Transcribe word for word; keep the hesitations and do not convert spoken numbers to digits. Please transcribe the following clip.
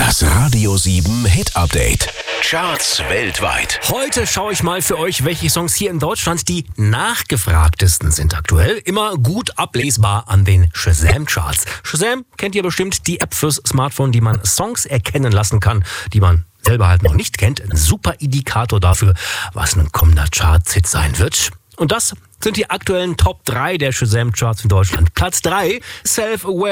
Das Radio sieben Hit Update. Charts weltweit. Heute schaue ich mal für euch, welche Songs hier in Deutschland die nachgefragtesten sind aktuell. Immer gut ablesbar an den Shazam-Charts. Shazam kennt ihr bestimmt, die App fürs Smartphone, die man Songs erkennen lassen kann, die man selber halt noch nicht kennt. Ein super Indikator dafür, was ein kommender Charts-Hit sein wird. Und das sind die aktuellen Top drei der Shazam-Charts in Deutschland. Platz drei, Self-Aware.